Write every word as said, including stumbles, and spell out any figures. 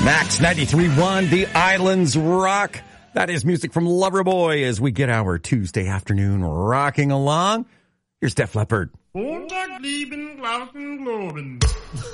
Max ninety-three point one, The Islands Rock. That is music from Loverboy as we get our Tuesday afternoon rocking along. Here's Def Leppard.